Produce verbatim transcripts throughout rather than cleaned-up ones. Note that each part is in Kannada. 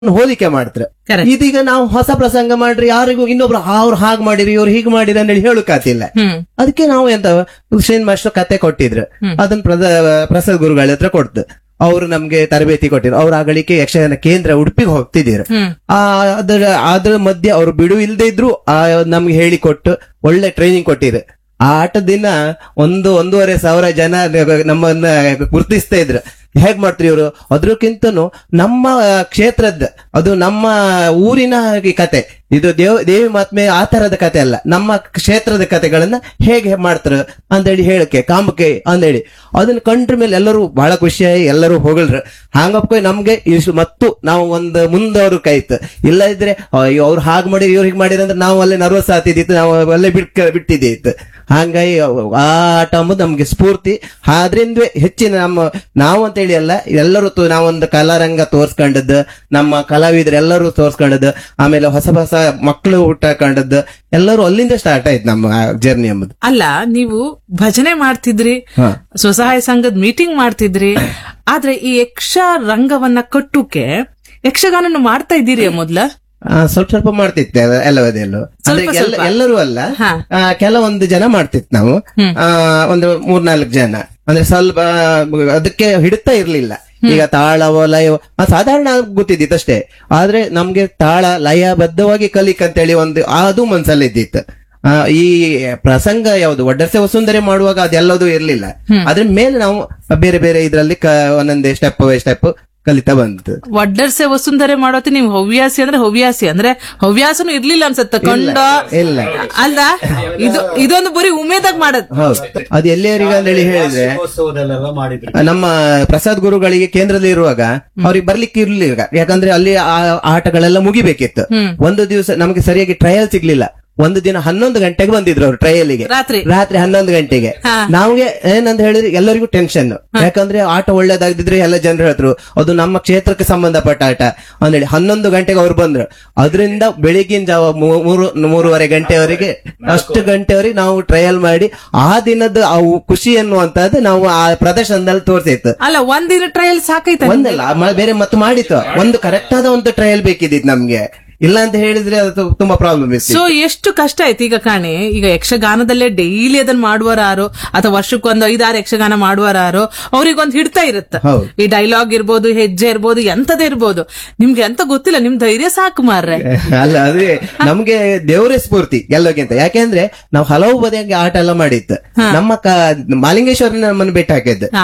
ಹೋಲಿಕೆ ಮಾಡ್ತಾರೆ. Correct. ಇದೀಗ ನಾವು ಹೊಸ ಪ್ರಸಂಗ ಮಾಡ್ರಿ ಯಾರಿಗೂ ಇನ್ನೊಬ್ರು ಅವ್ರು ಹಾಗ್ ಮಾಡಿರಿ ಇವ್ರು ಹೀಗ್ ಮಾಡಿರಿ ಅಂತೇಳಿ ಹೇಳಕ್ಕಾತಿಲ್ಲ. ಹ್ಮ್ ಅದಕ್ಕೆ ನಾವು ಎಂತ ಶ್ರೀನ್ ಮಾಸ್ಟರ್ ಕತೆ ಕೊಟ್ಟಿದ್ರು, ಅದನ್ನ ಪ್ರದ- ಪ್ರಸಾದ್ ಗುರುಗಳ ಹತ್ರ ಕೊಡ್ತು. ಅವ್ರು ನಮ್ಗೆ ತರಬೇತಿ ಕೊಟ್ಟಿದ್ರು. ಅವ್ರು ಆಗಳಿಕೆ ಯಕ್ಷಗಾನ ಕೇಂದ್ರ ಉಡುಪಿಗೆ ಹೋಗ್ತಿದ್ದೀರು. ಹ್ಮ್ ಆ ಅದ್ರ ಅದ್ರ ಮಧ್ಯೆ ಅವ್ರು ಬಿಡು ಇಲ್ದೇ ಇದ್ರು ಆ ನಮ್ಗೆ ಹೇಳಿಕೊಟ್ಟು ಒಳ್ಳೆ ಟ್ರೈನಿಂಗ್ ಕೊಟ್ಟಿದ್ರು. ಆ ಆಟದ ದಿನ ಒಂದು ಒಂದೂವರೆ ಸಾವಿರ ಜನ ನಮ್ಮನ್ನ ಗುರ್ತಿಸ್ತಾ ಇದ್ರು. ಹೇಗ್ ಮಾಡ್ತೀರಿ ಇವರು, ಅದ್ರಕ್ಕಿಂತನೂ ನಮ್ಮ ಕ್ಷೇತ್ರದ ಅದು ನಮ್ಮ ಊರಿನ ಈ ಕತೆ, ಇದು ದೇವ್ ದೇವಿ ಮಹಾತ್ಮೆ ಆ ತರದ ಕತೆ ಅಲ್ಲ, ನಮ್ಮ ಕ್ಷೇತ್ರದ ಕತೆಗಳನ್ನ ಹೇಗೆ ಮಾಡ್ತಾರ ಅಂತೇಳಿ ಹೇಳಕ್ಕೆ ಕಾಮಕ್ಕೆ ಅಂತೇಳಿ ಅದನ್ನ ಕಂಡ್ರ ಮೇಲೆ ಎಲ್ಲರೂ ಬಹಳ ಖುಷಿಯಾಗಿ ಎಲ್ಲರೂ ಹೋಗಲ್ರು. ಹಂಗಪ್ಪ ನಮ್ಗೆ ಇಷ್ಟು ಮತ್ತು ನಾವು ಒಂದು ಮುಂದವ್ರು ಕಾಯ್ತು. ಇಲ್ಲ ಇದ್ರೆ ಅಯ್ಯೋ ಅವ್ರು ಹಾಗೆ ಮಾಡಿರಿ ಇವ್ರು ಹೀಗೆ ಮಾಡಿರಿ ಅಂದ್ರೆ ನಾವು ಅಲ್ಲೇ ನರ್ವಸ್ ಆಗ್ತಿದ್ದಿತ್ತು, ನಾವು ಅಲ್ಲೇ ಬಿಟ್ ಬಿಟ್ಟಿದ್ದಿತ್ತು. ಹಂಗಾಗಿ ಆ ಆಟ ಅಂಬುದು ನಮ್ಗೆ ಸ್ಫೂರ್ತಿ. ಆದ್ರಿಂದ ಹೆಚ್ಚಿನ ನಮ್ಮ ನಾವು ಅಂತ ಹೇಳಿ ಅಲ್ಲ, ಎಲ್ಲರೂ ತೋ- ನಾವೊಂದು ಕಲಾರಂಗ ತೋರ್ಸ್ಕೊಂಡದ್ದು, ನಮ್ಮ ಕಲಾವಿದ್ರು ಎಲ್ಲರೂ ತೋರ್ಸ್ಕೊಂಡದ್ದು, ಆಮೇಲೆ ಹೊಸ ಹೊಸ ಮಕ್ಕಳು ಊಟ ಕಂಡದ್ದು, ಎಲ್ಲರೂ ಅಲ್ಲಿಂದ ಸ್ಟಾರ್ಟ್ ಆಯ್ತು ನಮ್ಮ ಜರ್ನಿ ಎಂಬುದು. ಅಲ್ಲ, ನೀವು ಭಜನೆ ಮಾಡ್ತಿದ್ರಿ, ಹಾ. ಸ್ವಸಹಾಯ ಸಂಘದ ಮೀಟಿಂಗ್ ಮಾಡ್ತಿದ್ರಿ, ಆದ್ರೆ ಈ ಯಕ್ಷ ರಂಗವನ್ನ ಕಟ್ಟುಕೆ ಯಕ್ಷಗಾನ ಮಾಡ್ತಾ ಇದ್ದೀರಿ ಮೊದ್ಲ? ಆ, ಸ್ವಲ್ಪ ಸ್ವಲ್ಪ ಮಾಡ್ತಿತ್ತು ಎಲ್ಲವದೆಲ್ಲೂ, ಅಂದ್ರೆ ಸ್ವಲ್ಪ ಎಲ್ಲ- ಸ್ವಲ್ಪ. ಎಲ್ಲರೂ ಅಲ್ಲ, ಹಾ. ಆ, ಕೆಲವೊಂದು ಜನ ಮಾಡ್ತಿತ್ತು ನಾವು. ಹ್ಮ್. ಆ, ಒಂದು ಮೂರ್ನಾಲ್ಕು ಜನ, ಅಂದ್ರೆ ಸ್ವಲ್ಪ ಅದಕ್ಕೆ ಹಿಡಿತಾ ಇರ್ಲಿಲ್ಲ. ಈಗ ತಾಳವೋ ಲಯವೋ ಆ, ಸಾಧಾರಣ ಗೊತ್ತಿದ್ದಿತ್ತು ಅಷ್ಟೇ. ಆದ್ರೆ ನಮ್ಗೆ ತಾಳ ಲಯ ಬದ್ಧವಾಗಿ ಕಲಿಕ್ ಅಂತೇಳಿ ಒಂದು ಅದು ಮನ್ಸಲ್ಲಿ ಇದ್ದಿತ್ತು. ಆ, ಈ ಪ್ರಸಂಗ ಯಾವುದು ಒಡ್ಡರ್ಸೆ ವಸುಂಧರೆ ಮಾಡುವಾಗ ಅದೆಲ್ಲದೂ ಇರ್ಲಿಲ್ಲ. ಅದ್ರ ಮೇಲೆ ನಾವು ಬೇರೆ ಬೇರೆ ಇದ್ರಲ್ಲಿ ಕ- ಒಂದೊಂದೇ ಸ್ಟೆಪ್ ಬೈ ಸ್ಟೆಪ್ ಕಲಿತಾ ಬಂತು. ಒಡ್ಡರ್ಸೆ ವಸುಂಧರೆ ಮಾಡೋತಿ ನೀವು ಹವ್ಯಾಸಿ ಅಂದ್ರೆ ಹವ್ಯಾಸಿ ಅಂದ್ರೆ ಹವ್ಯಾಸನು ಇರ್ಲಿಲ್ಲ ಅನ್ಸತ್ತ ಕಂಡ ಇಲ್ಲ. ಅಲ್ಲ, ಇದು ಇದೊಂದು ಬರೀ ಉಮೇದಾಗ ಮಾಡದ್. ಹೌದು, ಅದು ಎಲ್ಲಿಯವರಿಗೆ ಅಂತೇಳಿ ಹೇಳಿದ್ರೆ ವಾರ್ಷಿಕೋತ್ಸವದಲ್ಲೆಲ್ಲ ಮಾಡಿದ್ರು. ನಮ್ಮ ಪ್ರಸಾದ್ ಗುರುಗಳಿಗೆ ಕೇಂದ್ರದಲ್ಲಿ ಇರುವಾಗ ಅವ್ರಿಗೆ ಬರ್ಲಿಕ್ಕೆ ಇರ್ಲಿಲ್ಲ. ಯಾಕಂದ್ರೆ ಅಲ್ಲಿ ಆ ಆಟಗಳೆಲ್ಲ ಮುಗಿಬೇಕಿತ್ತು. ಒಂದು ದಿವಸ ನಮಗೆ ಸರಿಯಾಗಿ ಟ್ರಯಲ್ ಸಿಗ್ಲಿಲ್ಲ. ಒಂದು ದಿನ ಹನ್ನೊಂದು ಗಂಟೆಗೆ ಬಂದಿದ್ರು ಅವ್ರು ಟ್ರಯಲ್ಗೆ, ರಾತ್ರಿ ರಾತ್ರಿ ಹನ್ನೊಂದು ಗಂಟೆಗೆ. ಹಾ. ನಮ್ಗೆ ಏನಂತ ಹೇಳಿದ್ರೆ ಎಲ್ಲರಿಗೂ ಟೆನ್ಷನ್, ಯಾಕಂದ್ರೆ ಆಟ ಒಳ್ಳೇದಾಗ್ದಿದ್ರೆ ಎಲ್ಲ ಜನರು ಹೇಳ್ರು ಅದು ನಮ್ಮ ಕ್ಷೇತ್ರಕ್ಕೆ ಸಂಬಂಧಪಟ್ಟ ಆಟ ಅಂದೇಳಿ. ಹನ್ನೊಂದು ಗಂಟೆಗೆ ಅವ್ರು ಬಂದ್ರು. ಅದರಿಂದ ಬೆಳಿಗಿನ ಜಾವ ಮೂ- ಮೂರು ಮೂರುವರೆ ಗಂಟೆವರೆಗೆ ಅಷ್ಟು ಗಂಟೆವರೆಗೆ ನಾವು ಟ್ರಯಲ್ ಮಾಡಿ ಆ ದಿನದ ಆ ಖುಷಿ ಅನ್ನುವಂತದ್ದು ನಾವು ಆ ಪ್ರದರ್ಶನದಲ್ಲಿ ತೋರಿಸಿತ್ತು. ಅಲ್ಲ, ಒಂದಿನ ಟ್ರಯಲ್ ಸಾಕೈತ? ಒಂದಲ್ಲ ಮ- ಬೇರೆ ಮತ್ತೆ ಮಾಡಿತ್ತು. ಒಂದು ಕರೆಕ್ಟ್ ಆದ ಒಂದು ಟ್ರಯಲ್ ಬೇಕಿದ್ದಿತ್ತು ನಮ್ಗೆ, ಇಲ್ಲ ಅಂತ ಹೇಳಿದ್ರೆ ಅದು ತುಂಬಾ ಪ್ರಾಬ್ಲಮ್ ಇತ್ತು. ಸೊ ಎಷ್ಟು ಕಷ್ಟ ಆಯ್ತು ಈಗ ಕಾಣಿ. ಈಗ ಯಕ್ಷಗಾನದಲ್ಲೇ ಡೈಲಿ ಅದನ್ನ ಮಾಡುವರಾರು ಅಥವಾ ವರ್ಷಕ್ಕೊಂದು ಐದಾರು ಯಕ್ಷಗಾನ ಮಾಡುವರಾರು ಅವ್ರಿಗೊಂದು ಹಿಡ್ತಾ ಇರುತ್ತೆ. ಹೌದು. ಈ ಡೈಲಾಗ್ ಇರ್ಬೋದು, ಹೆಜ್ಜೆ ಇರ್ಬೋದು, ಎಂತದೇ ಇರ್ಬೋದು. ನಿಮ್ಗೆ ಎಂತ ಗೊತ್ತಿಲ್ಲ, ನಿಮ್ ಧೈರ್ಯ ಸಾಕು ಮಾರ್ರೆ. ಅಲ್ಲ, ಅದೇ ನಮ್ಗೆ ದೇವರೇ ಸ್ಫೂರ್ತಿ ಎಲ್ಲೋಗಿಂತ. ಯಾಕೆಂದ್ರೆ ನಾವು ಹಲವು ಬದಿಯಾಗಿ ಆಟ ಎಲ್ಲ ಮಾಡಿತ್ತು. ನಮ್ಮ ಕ- ಮಾಲಿಂಗೇಶ್ವರನ ನಮ್ಮನ್ನು ಬೆಟ್ಟ ಹಾಕಿದ್ದು ಹಾ.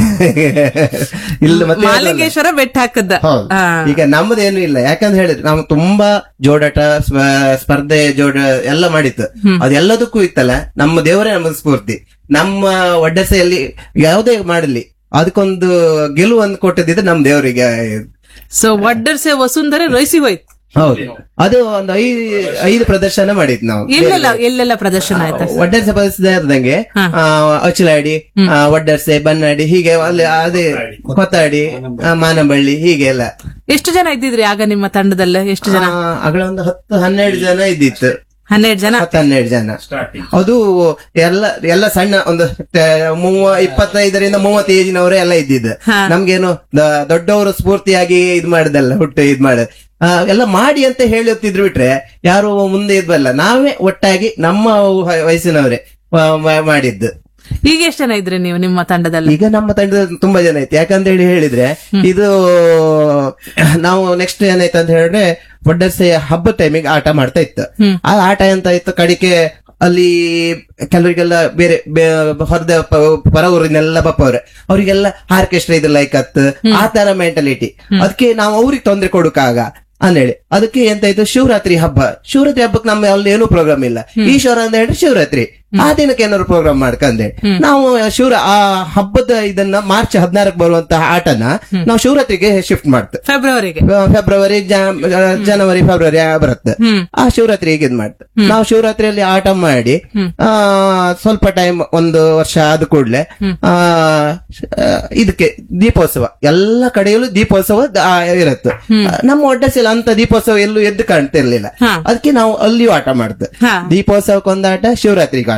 ಇಲ್ಲ ಮತ್ತೆ ಮಾಲಿಂಗೇಶ್ವರ ಬೆಟ್ಟ ಹಾಕದ್ದ. ಹೌದು. ಹಾ. ಈಗ ನಮ್ಮದೇನು ಇಲ್ಲ, ಯಾಕಂದ್ರೆ ಹೇಳಿದ್ರೆ ನಾವು ತುಂಬಾ ಜೋಡಾಟ ಸ್ಪ- ಸ್ಪರ್ಧೆ ಜೋಡ ಎಲ್ಲ ಮಾಡಿತ್ತು. ಅದೆಲ್ಲದಕ್ಕೂ ಇತ್ತಲ್ಲ ನಮ್ಮ ದೇವರೇ ನಮಗೆ ಸ್ಫೂರ್ತಿ. ನಮ್ಮ ಒಡ್ಡಸೆಯಲ್ಲಿ ಯಾವುದೇ ಮಾಡಲಿ ಅದಕ್ಕೊಂದು ಗೆಲುವನ್ನು ಕೊಟ್ಟದಿದ್ರೆ ನಮ್ ದೇವರಿಗೆ. ಸೊ ಒಡ್ಡರ್ಸೆ ವಸುಂಧರೆ ರೈಸಿ ಹೋಯ್ತು. ಹೌದು, ಅದು ಒಂದು ಐದು ಐದು ಪ್ರದರ್ಶನ ಮಾಡಿದ್ ನಾವು. ಎಲ್ಲೆಲ್ಲ ಎಲ್ಲೆಲ್ಲ ಪ್ರದರ್ಶನ ಆಯ್ತಾ? ಒಡ್ಡರ್ಸೆ ಪರಿಸರದಂಗೆ ಹಾ. ಅಚ್ಚಲಾಡಿ, ಆ, ಒಡ್ಡರ್ಸೆ, ಬನ್ನಾಡಿ, ಹೀಗೆ ಅಲ್ಲಿ ಅದೇ ಕೊತ್ತಾಡಿ, ಆ, ಮಾನಬಳ್ಳಿ, ಹೀಗೆ ಎಲ್ಲ. ಎಷ್ಟು ಜನ ಇದ್ದಿದ್ರಿ ಆಗ ನಿಮ್ಮ ತಂಡದಲ್ಲಿ? ಎಷ್ಟು ಜನ? ಆ, ಅಗಳ ಒಂದು ಹತ್ತು ಹನ್ನೆರಡು ಜನ ಇದ್ದಿತ್ತು. ಹನ್ನೆರಡು ಜನ. ಹತ್ತು ಹನ್ನೆರಡು ಜನ. ಅದು ಎಲ್ಲ ಎಲ್ಲ ಸಣ್ಣ ಒಂದು ತ- ಮೂವ ಇಪ್ಪತ್ತೈದರಿಂದ ಮೂವತ್ತು ಏಜಿನವರು ಎಲ್ಲ ಇದ್ದಿದ್ದು. ಹಾ. ನಮ್ಗೇನು ದ- ದೊಡ್ಡವರು ಸ್ಫೂರ್ತಿಯಾಗಿ ಇದ್ ಮಾಡುದಲ್ಲ, ಹುಟ್ಟು ಇದ್ ಮಾಡ ಆ, ಎಲ್ಲ ಮಾಡಿ ಅಂತ ಹೇಳುತ್ತಿದ್ರು ಬಿಟ್ರೆ ಯಾರು ಮುಂದೆ ಇದ್ವಲ್ಲ, ನಾವೇ ಒಟ್ಟಾಗಿ ನಮ್ಮ ವ- ವಯಸ್ಸಿನವರೇ ಮ- ಮ- ಮಾಡಿದ್ದು. ಈಗ ಎಷ್ಟು ಜನ ಇದ್ರಿ ನೀವು ನಿಮ್ಮ ತಂಡದಲ್ಲಿ? ಈಗ ನಮ್ಮ ತಂಡದಲ್ಲಿ ತುಂಬಾ ಜನ ಐತಿ. ಯಾಕಂತ ಹೇಳಿ ಹೇಳಿದ್ರೆ ಇದು ನಾವು ನೆಕ್ಸ್ಟ್ ಏನಾಯ್ತು ಅಂತ ಹೇಳಿದ್ರೆ ಒಡ್ಡರ್ಸೆ ಹಬ್ಬ ಟೈಮಿಗೆ ಆಟ ಮಾಡ್ತಾ ಇತ್ತು. ಆ ಆಟ ಎಂತ ಇತ್ತು, ಕಡಿಕೆ ಅಲ್ಲಿ ಕೆಲವರಿಗೆಲ್ಲ ಬೇರೆ ಬೇ- ಹೊರದ ಪ- ಪರ ಊರಿನೆಲ್ಲ ಬಪ್ಪವ್ರೆ, ಅವರಿಗೆಲ್ಲ ಆರ್ಕೆಸ್ಟ್ರಾ ಇದು ಲೈಕ್ ಅತ್ ಆ ತರ ಮೆಂಟಾಲಿಟಿ. ಅದಕ್ಕೆ ನಾವು ಅವ್ರಿಗೆ ತೊಂದ್ರೆ ಕೊಡಕಾಗ ಅಂದೇಳಿ ಅದಕ್ಕೆ ಎಂತ ಆಯ್ತು, ಶಿವರಾತ್ರಿ ಹಬ್ಬ. ಶಿವರಾತ್ರಿ ಹಬ್ಬಕ್ಕೆ ನಮ್ಮ ಅಲ್ಲಿ ಏನೂ ಪ್ರೋಗ್ರಾಮ್ ಇಲ್ಲ. ಈಶ್ವರ ಅಂತ ಹೇಳಿದ್ರೆ ಶಿವರಾತ್ರಿ ಆ ದಿನಕ್ಕೆ ಏನಾದ್ರು ಪ್ರೋಗ್ರಾಮ್ ಮಾಡ್ಕಂದೆ ನಾವು ಶಿವರ ಆ ಹಬ್ಬದ ಇದನ್ನ ಮಾರ್ಚ್ ಹದಿನಾರಕ್ಕೆ ಬರುವಂತಹ ಆಟನ ನಾವು ಶಿವರಾತ್ರಿಗೆ ಶಿಫ್ಟ್ ಮಾಡ್ತೇವೆ. ಫೆಬ್ರವರಿಗೆ ಫೆಬ್ರವರಿ ಜ- ಜನವರಿ ಫೆಬ್ರವರಿ ಬರುತ್ತೆ. ಆ ಶಿವರಾತ್ರಿಗೆ ಇದ್ ಮಾಡ್ತೇವೆ ನಾವು. ಶಿವರಾತ್ರಿಯಲ್ಲಿ ಆಟ ಮಾಡಿ ಆ ಸ್ವಲ್ಪ ಟೈಮ್ ಒಂದು ವರ್ಷ ಆದ ಕೂಡ್ಲೆ ಆ ಇದಕ್ಕೆ ದೀಪೋತ್ಸವ ಎಲ್ಲ ಕಡೆಯಲ್ಲೂ ದೀಪೋತ್ಸವ ಆ, ಇರುತ್ತೆ. ನಮ್ಮ ಒಡ್ಡಸೆಲ್ಲ ಅಂತ ದೀಪೋತ್ಸವ ಎಲ್ಲೂ ಎದ್ದು ಕಾಣ್ತಿರ್ಲಿಲ್ಲ. ಅದಕ್ಕೆ ನಾವು ಅಲ್ಲಿಯೂ ಆಟ ಮಾಡ್ತೇವೆ. ಹಾ. ದೀಪೋತ್ಸವಕ್ಕೊಂದು ಆಟ, ಶಿವರಾತ್ರಿಗೆ ಆಟ.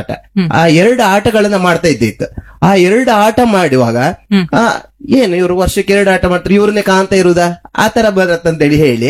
ಆಟ. ಆ ಎರಡು ಆಟಗಳನ್ನ ಮಾಡ್ತಾ ಇದ್ದಿತ್ತು. ಆ ಎರಡು ಆಟ ಮಾಡುವಾಗ ಆ ಏನು ಇವರು ವರ್ಷಕ್ಕೆ ಎರಡು ಆಟ ಮಾಡ್ತಾರೆ, ಇವ್ರನ್ನೇ ಕಾಣ್ತಾ ಇರುದಾ ಆ ತರ ಬರತ್ತಂತೇಳಿ ಹೇಳಿ